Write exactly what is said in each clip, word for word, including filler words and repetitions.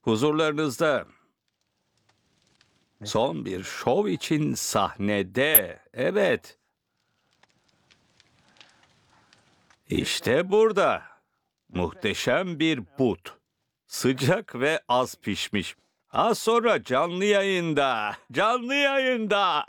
Huzurlarınızda son bir şov için sahnede. Evet. İşte burada. Muhteşem bir but. Sıcak ve az pişmiş. Az sonra canlı yayında. Canlı yayında.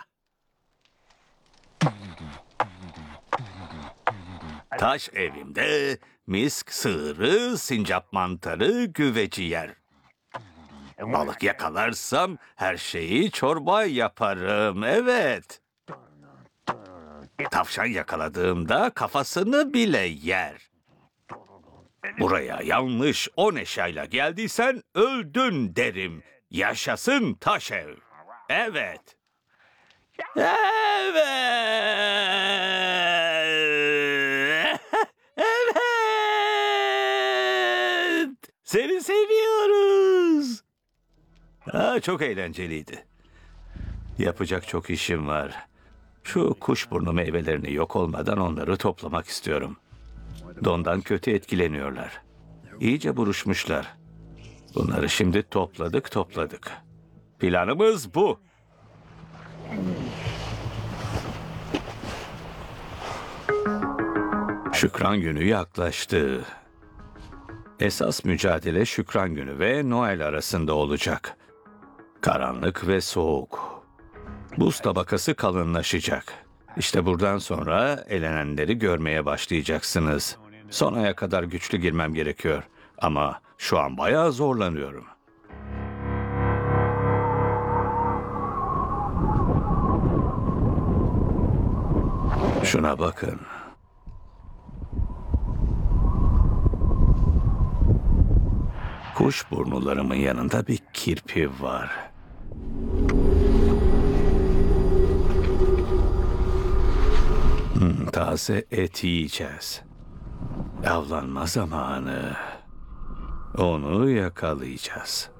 Taş evimde misk sığırı, sincap mantarı, güveci yer. Balık yakalarsam her şeyi çorba yaparım. Evet. Tavşan yakaladığımda kafasını bile yer. Buraya yanlış on eşyayla geldiysen öldün derim. Yaşasın taş ev. Evet. Evet. Evet. Seni seviyoruz. Aa, çok eğlenceliydi. Yapacak çok işim var. Şu kuşburnu meyvelerini yok olmadan onları toplamak istiyorum. Dondan kötü etkileniyorlar. İyice buruşmuşlar. Bunları şimdi topladık topladık. Planımız bu. Şükran günü yaklaştı. Esas mücadele Şükran günü ve Noel arasında olacak. Karanlık ve soğuk. Buz tabakası kalınlaşacak. İşte buradan sonra elenenleri görmeye başlayacaksınız. Son aya kadar güçlü girmem gerekiyor. Ama şu an bayağı zorlanıyorum. Şuna bakın. Kuşburnularımın yanında bir kirpi var. Hmm, taze et yiyeceğiz. Avlanma zamanı. Onu yakalayacağız.